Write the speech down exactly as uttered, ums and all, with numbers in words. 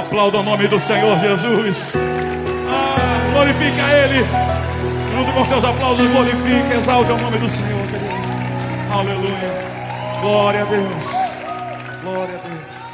Aplauda o nome do Senhor Jesus. Ah, glorifique a Ele. Junto com seus aplausos, glorifique, exalte o nome do Senhor, querido. Aleluia. Glória a Deus. Glória a Deus.